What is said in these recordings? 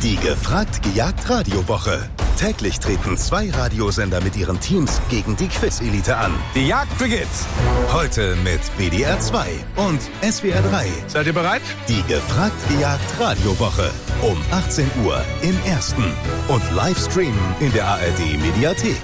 Die Gefragt-Gejagt-Radiowoche. Täglich treten 2 Radiosender mit ihren Teams gegen die Quiz-Elite an. Die Jagd beginnt. Heute mit WDR 2 und SWR 3. Seid ihr bereit? Die Gefragt-Gejagt-Radiowoche. Um 18 Uhr im Ersten. Und Livestream in der ARD-Mediathek.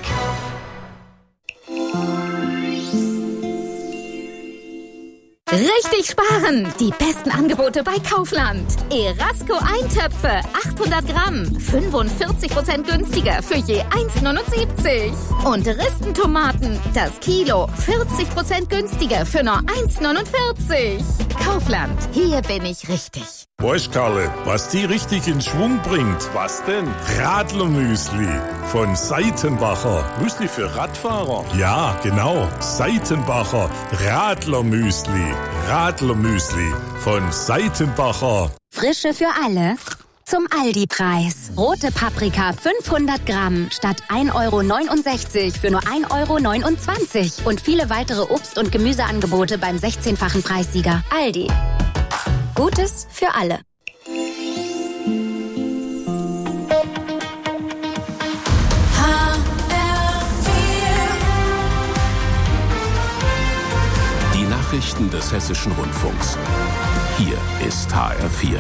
Richtig sparen! Die besten Angebote bei Kaufland. Erasco Eintöpfe, 800 Gramm, 45% günstiger für je 1,79. Und Ristentomaten, das Kilo, 40% günstiger für nur 1,49. Kaufland, hier bin ich richtig. Weißt Karle, was die richtig in Schwung bringt? Was denn? Radlermüsli von Seitenbacher. Müsli für Radfahrer? Ja, genau. Seitenbacher Radlermüsli. Radlermüsli von Seitenbacher. Frische für alle. Zum Aldi-Preis. Rote Paprika 500 Gramm statt 1,69 € für nur 1,29 €. Und viele weitere Obst- und Gemüseangebote beim 16-fachen Preissieger. Aldi. Gutes für alle. Die Nachrichten des Hessischen Rundfunks. Hier ist HR4.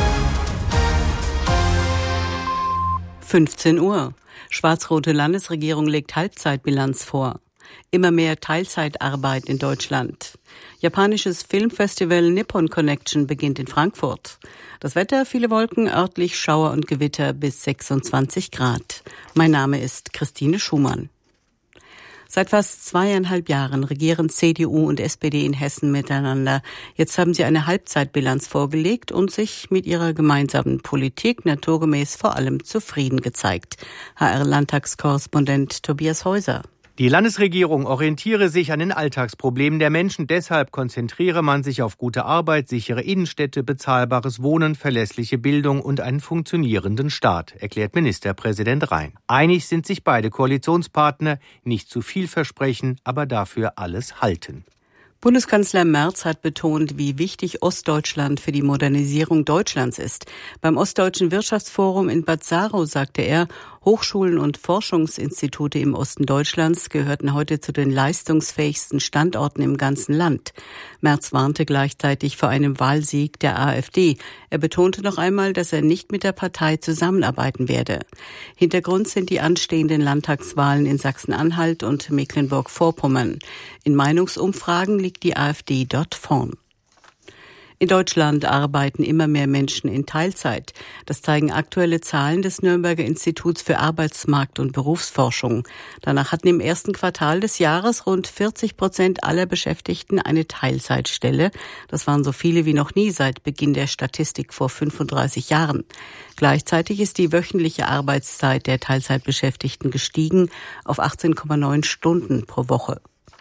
15 Uhr. Schwarz-rote Landesregierung legt Halbzeitbilanz vor. Immer mehr Teilzeitarbeit in Deutschland. Japanisches Filmfestival Nippon Connection beginnt in Frankfurt. Das Wetter, viele Wolken, örtlich Schauer und Gewitter bis 26 Grad. Mein Name ist Christine Schumann. Seit fast 2,5 Jahren regieren CDU und SPD in Hessen miteinander. Jetzt haben sie eine Halbzeitbilanz vorgelegt und sich mit ihrer gemeinsamen Politik naturgemäß vor allem zufrieden gezeigt. HR-Landtagskorrespondent Tobias Häuser. Die Landesregierung orientiere sich an den Alltagsproblemen der Menschen. Deshalb konzentriere man sich auf gute Arbeit, sichere Innenstädte, bezahlbares Wohnen, verlässliche Bildung und einen funktionierenden Staat, erklärt Ministerpräsident Rhein. Einig sind sich beide Koalitionspartner, nicht zu viel versprechen, aber dafür alles halten. Bundeskanzler Merz hat betont, wie wichtig Ostdeutschland für die Modernisierung Deutschlands ist. Beim Ostdeutschen Wirtschaftsforum in Bad Saarow sagte er, Hochschulen und Forschungsinstitute im Osten Deutschlands gehörten heute zu den leistungsfähigsten Standorten im ganzen Land. Merz warnte gleichzeitig vor einem Wahlsieg der AfD. Er betonte noch einmal, dass er nicht mit der Partei zusammenarbeiten werde. Hintergrund sind die anstehenden Landtagswahlen in Sachsen-Anhalt und Mecklenburg-Vorpommern. In Meinungsumfragen liegt die AfD dort vorn. In Deutschland arbeiten immer mehr Menschen in Teilzeit. Das zeigen aktuelle Zahlen des Nürnberger Instituts für Arbeitsmarkt- und Berufsforschung. Danach hatten im ersten Quartal des Jahres rund 40% aller Beschäftigten eine Teilzeitstelle. Das waren so viele wie noch nie seit Beginn der Statistik vor 35 Jahren. Gleichzeitig ist die wöchentliche Arbeitszeit der Teilzeitbeschäftigten gestiegen auf 18,9 Stunden pro Woche.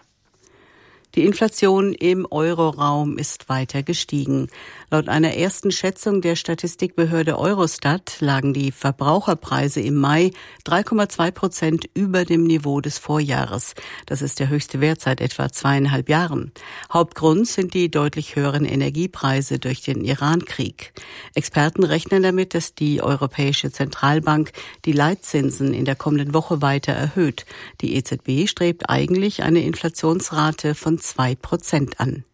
Die Inflation im Euroraum ist weiter gestiegen. Laut einer ersten Schätzung der Statistikbehörde Eurostat lagen die Verbraucherpreise im Mai 3,2% über dem Niveau des Vorjahres. Das ist der höchste Wert seit etwa 2,5 Jahren. Hauptgrund sind die deutlich höheren Energiepreise durch den Iran-Krieg. Experten rechnen damit, dass die Europäische Zentralbank die Leitzinsen in der kommenden Woche weiter erhöht. Die EZB strebt eigentlich eine Inflationsrate von 2% an.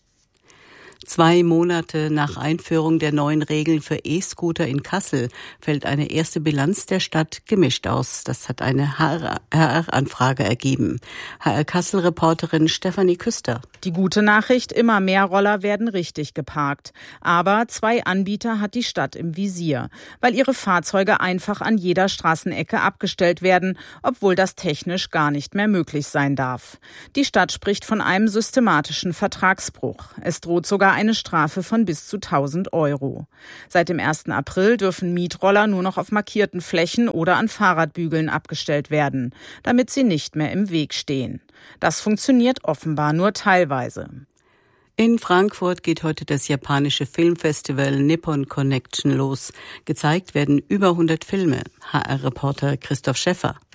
2 Monate nach Einführung der neuen Regeln für E-Scooter in Kassel fällt eine erste Bilanz der Stadt gemischt aus. Das hat eine HR-Anfrage ergeben. HR-Kassel-Reporterin Stefanie Küster. Die gute Nachricht, immer mehr Roller werden richtig geparkt. Aber 2 Anbieter hat die Stadt im Visier, weil ihre Fahrzeuge einfach an jeder Straßenecke abgestellt werden, obwohl das technisch gar nicht mehr möglich sein darf. Die Stadt spricht von einem systematischen Vertragsbruch. Es droht sogar eine Strafe von bis zu 1.000 €. Seit dem 1. April dürfen Mietroller nur noch auf markierten Flächen oder an Fahrradbügeln abgestellt werden, damit sie nicht mehr im Weg stehen. Das funktioniert offenbar nur teilweise. In Frankfurt geht heute das japanische Filmfestival Nippon Connection los. Gezeigt werden über 100 Filme. HR-Reporter Christoph Schäffer.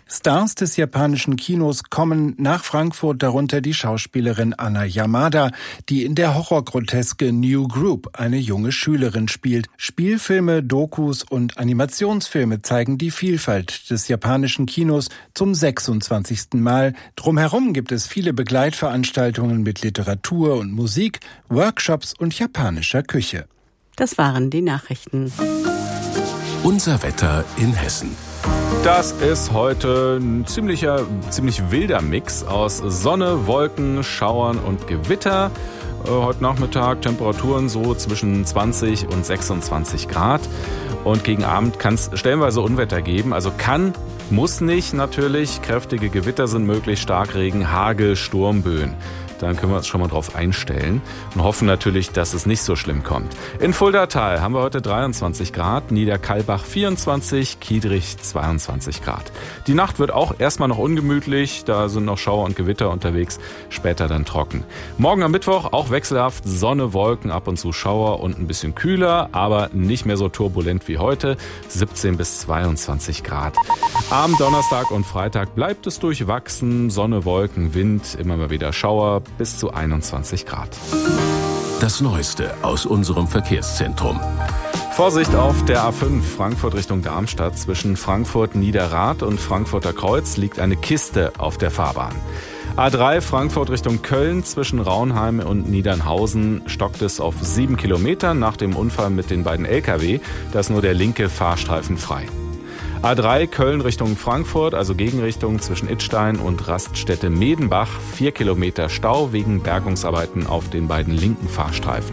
Stars des japanischen Kinos kommen nach Frankfurt, darunter die Schauspielerin Anna Yamada, die in der Horrorgroteske New Group eine junge Schülerin spielt. Spielfilme, Dokus und Animationsfilme zeigen die Vielfalt des japanischen Kinos zum 26. Mal. Drumherum gibt es viele Begleitveranstaltungen mit Literatur und Musik, Workshops und japanischer Küche. Das waren die Nachrichten. Unser Wetter in Hessen. Das ist heute ein ziemlich wilder Mix aus Sonne, Wolken, Schauern und Gewitter. Heute Nachmittag Temperaturen so zwischen 20 und 26 Grad. Und gegen Abend kann es stellenweise Unwetter geben. Also muss nicht natürlich. Kräftige Gewitter sind möglich, Starkregen, Hagel, Sturmböen. Dann können wir uns schon mal drauf einstellen und hoffen natürlich, dass es nicht so schlimm kommt. In Fuldatal haben wir heute 23 Grad, Niederkalbach 24, Kiedrich 22 Grad. Die Nacht wird auch erstmal noch ungemütlich, da sind noch Schauer und Gewitter unterwegs, später dann trocken. Morgen am Mittwoch auch wechselhaft, Sonne, Wolken, ab und zu Schauer und ein bisschen kühler, aber nicht mehr so turbulent wie heute, 17 bis 22 Grad. Am Donnerstag und Freitag bleibt es durchwachsen, Sonne, Wolken, Wind, immer mal wieder Schauer, bis zu 21 Grad. Das Neueste aus unserem Verkehrszentrum. Vorsicht auf der A5 Frankfurt Richtung Darmstadt. Zwischen Frankfurt-Niederrad und Frankfurter Kreuz liegt eine Kiste auf der Fahrbahn. A3 Frankfurt Richtung Köln. Zwischen Raunheim und Niedernhausen stockt es auf 7 Kilometern nach dem Unfall mit den beiden Lkw. Da ist nur der linke Fahrstreifen frei. A3 Köln Richtung Frankfurt, also Gegenrichtung zwischen Idstein und Raststätte Medenbach, 4 Kilometer Stau wegen Bergungsarbeiten auf den beiden linken Fahrstreifen.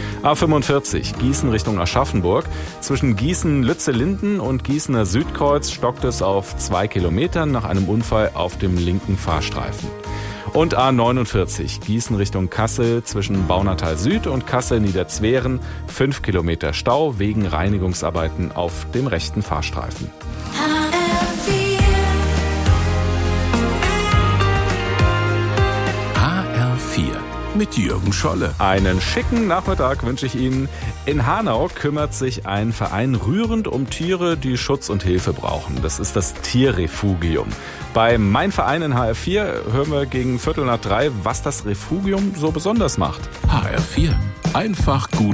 A45 Gießen Richtung Aschaffenburg, zwischen Gießen-Lützellinden und Gießener Südkreuz stockt es auf 2 Kilometern nach einem Unfall auf dem linken Fahrstreifen. Und A49 Gießen Richtung Kassel zwischen Baunatal Süd und Kassel-Niederzweren, 5 Kilometer Stau wegen Reinigungsarbeiten auf dem rechten Fahrstreifen. HR4 mit Jürgen Scholle. Einen schicken Nachmittag wünsche ich Ihnen. In Hanau kümmert sich ein Verein rührend um Tiere, die Schutz und Hilfe brauchen. Das ist das Tierrefugium. Bei Mein Verein in HR4 hören wir gegen 2:15, was das Refugium so besonders macht. HR4. Einfach gut